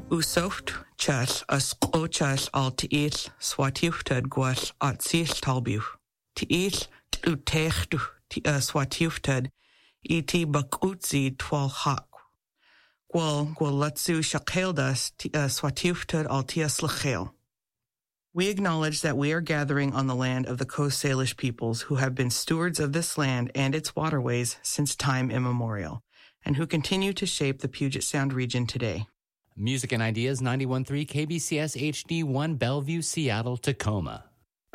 Usoft chas as qochas al tiil swatiuftad gwas at sil talbu. Tiil utechtu ti swatiuftad iti bakutzi twal hak. Gwal latsu shakeldas ti swatiuftad al tias lachel. We acknowledge that we are gathering on the land of the Coast Salish peoples who have been stewards of this land and its waterways since time immemorial, and who continue to shape the Puget Sound region today. Music and Ideas 91.3 KBCS HD1 Bellevue, Seattle, Tacoma.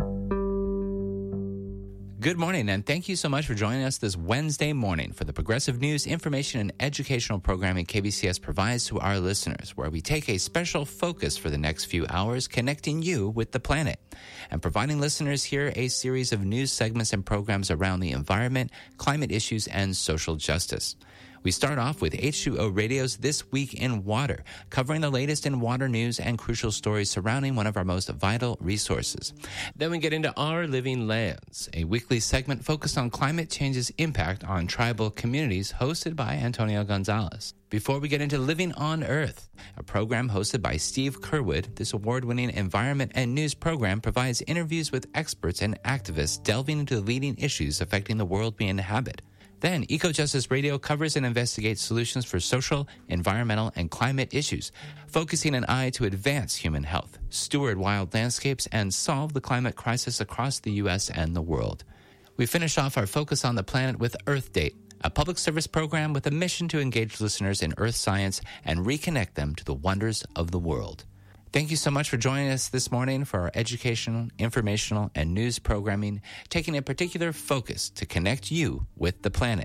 Good morning, and thank you so much for joining us this Wednesday morning for the progressive news, information, and educational programming KBCS provides to our listeners, where we take a special focus for the next few hours connecting you with the planet and providing listeners here a series of news segments and programs around the environment, climate issues, and social justice. We start off with H2O Radio's This Week in Water, covering the latest in water news and crucial stories surrounding one of our most vital resources. Then we get into Our Living Lands, a weekly segment focused on climate change's impact on tribal communities, hosted by Antonio Gonzalez. Before we get into Living on Earth, a program hosted by Steve Curwood, this award-winning environment and news program provides interviews with experts and activists delving into the leading issues affecting the world we inhabit. Then, Eco-Justice Radio covers and investigates solutions for social, environmental, and climate issues, focusing an eye to advance human health, steward wild landscapes, and solve the climate crisis across the U.S. and the world. We finish off our focus on the planet with Earth Date, a public service program with a mission to engage listeners in earth science and reconnect them to the wonders of the world. Thank you so much for joining us this morning for our educational, informational, and news programming, taking a particular focus to connect you with the planet.